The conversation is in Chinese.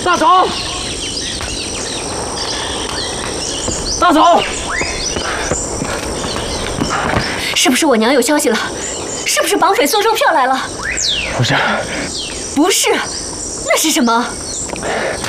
大总，大总， 是不是我娘有消息了？是不是绑匪送肉票来了？ 不是， 不是，那是什么？